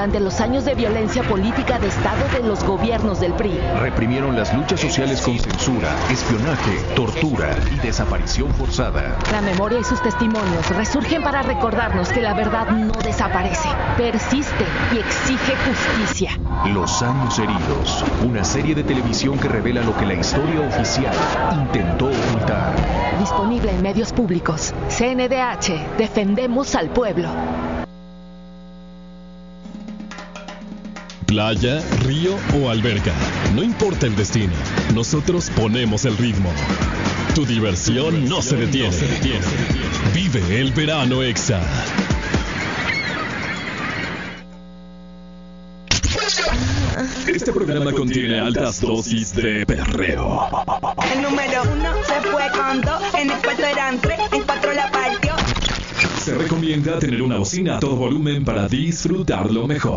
durante los años de violencia política de Estado de los gobiernos del PRI. Reprimieron las luchas sociales con censura, espionaje, tortura y desaparición forzada. La memoria y sus testimonios resurgen para recordarnos que la verdad no desaparece, persiste y exige justicia. Los años heridos, una serie de televisión que revela lo que la historia oficial intentó ocultar. Disponible en medios públicos. CNDH, defendemos al pueblo. Playa, río o alberca, no importa el destino, nosotros ponemos el ritmo. Tu diversión no se detiene. Vive el verano Exa. Este programa contiene altas dosis de perreo. El número 1 se fue con 2, en el cuarto eran 3, en 4 la partió. Se recomienda tener una bocina a todo volumen para disfrutarlo mejor.